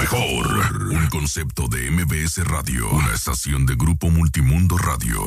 mejor. Un concepto de MBS Radio. Una estación de Grupo Multimundo Radio.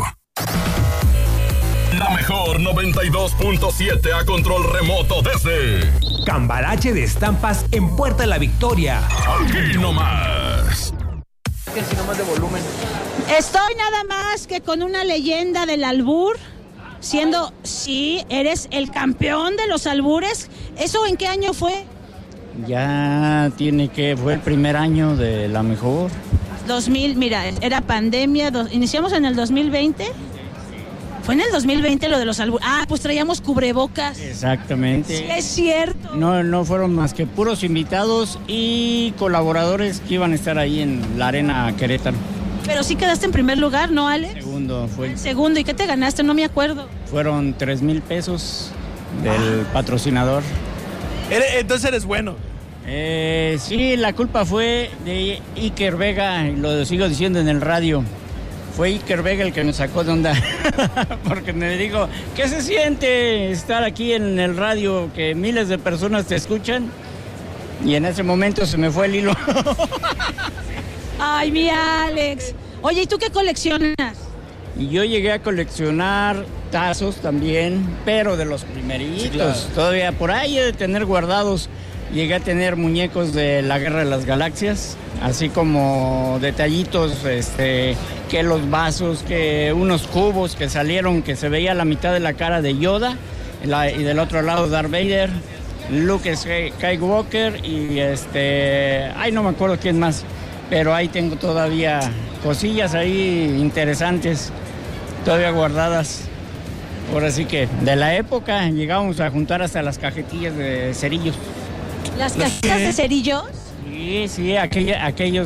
La mejor 92.7 a control remoto desde Cambalache de Estampas en Puerta La Victoria. Aquí nomás. Si nomás de volumen. Estoy nada más que con una leyenda del albur, siendo, sí, eres el campeón de los albures. ¿Eso en qué año fue? Ya fue el primer año de la mejor. 2000, mira, era pandemia, iniciamos en el 2020. ¿Fue en el 2020 lo de los albures? Ah, pues traíamos cubrebocas. Exactamente. Sí, es cierto. No fueron más que puros invitados y colaboradores que iban a estar ahí en la Arena Querétaro. Pero sí quedaste en primer lugar, ¿no, Alex? Segundo fue. Segundo, ¿y qué te ganaste? No me acuerdo. Fueron 3,000 pesos del patrocinador. Entonces eres bueno. Sí, la culpa fue de Iker Vega, y lo sigo diciendo en el radio. Fue Iker Vega el que me sacó de onda, porque me dijo, ¿qué se siente estar aquí en el radio, que miles de personas te escuchan? Y en ese momento se me fue el hilo. Ay, mi Alex. Oye, ¿y tú qué coleccionas? Y yo llegué a coleccionar tazos también, pero de los primeritos. Sí, claro. Todavía por ahí he de tener guardados. Llegué a tener muñecos de la Guerra de las Galaxias, así como detallitos, que los vasos, que unos cubos que salieron, que se veía la mitad de la cara de Yoda, y del otro lado Darth Vader, Luke Skywalker y no me acuerdo quién más, pero ahí tengo todavía cosillas ahí interesantes, todavía guardadas. Ahora sí que de la época llegábamos a juntar hasta las cajetillas de cerillos. ¿Las cajitas de cerillos? Sí, aquellos,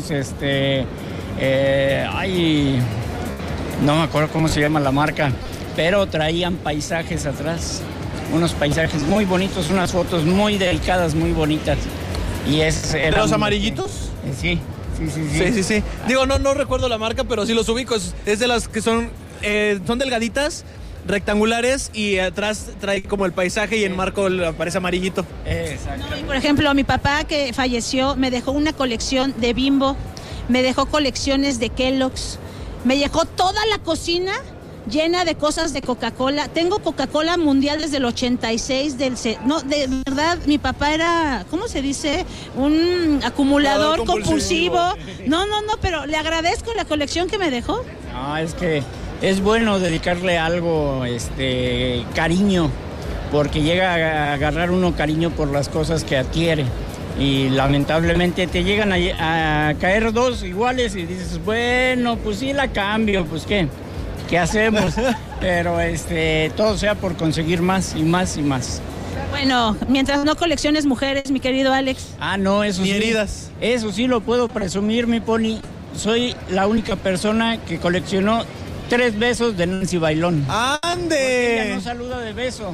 no me acuerdo cómo se llama la marca, pero traían paisajes atrás, unos paisajes muy bonitos, unas fotos muy delicadas, muy bonitas. Y ¿De los amarillitos? Sí. Digo, no recuerdo la marca, pero sí los ubico. Es de las que son delgaditas, rectangulares, y atrás trae como el paisaje y en marco aparece amarillito. Exacto. No, y por ejemplo, mi papá que falleció me dejó una colección de Bimbo, me dejó colecciones de Kellogg's, me dejó toda la cocina llena de cosas de Coca-Cola. Tengo Coca-Cola Mundial desde el 86, de verdad, mi papá era, ¿cómo se dice? Un acumulador compulsivo. No, pero le agradezco la colección que me dejó. No, es que es bueno dedicarle algo, cariño, porque llega a agarrar uno cariño por las cosas que adquiere. Y lamentablemente te llegan a caer dos iguales y dices, bueno, pues sí la cambio, pues ¿qué hacemos? Pero todo sea por conseguir más y más y más. Bueno, mientras no colecciones mujeres, mi querido Alex. Ah, no, eso ni sí. heridas. Eso sí lo puedo presumir, mi Poli. Soy la única persona que coleccionó 3 besos de Nancy Bailón. ¡Ande! Ella no saluda de beso.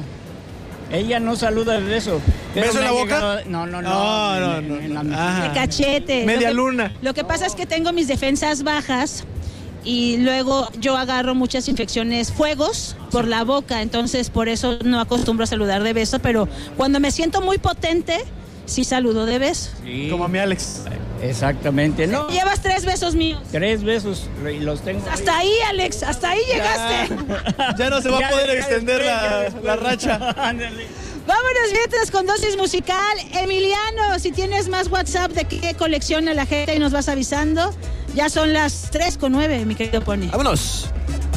¿Beso en la boca? No. En la de cachete. Media luna. Lo que pasa es que tengo mis defensas bajas y luego yo agarro muchas infecciones, fuegos por la boca, entonces por eso no acostumbro a saludar de beso, pero cuando me siento muy potente, sí saludo de beso. Sí. Como a mi Alex. Exactamente, ¿no? Llevas 3 besos míos. 3 besos y los tengo. Hasta ahí, Alex, hasta ahí llegaste. Ya no se va a poder extender la racha. Vámonos mientras con dosis musical. Emiliano, si tienes más WhatsApp de qué colecciona la gente y nos vas avisando. Ya son las 3:09, mi querido Pony. Vámonos.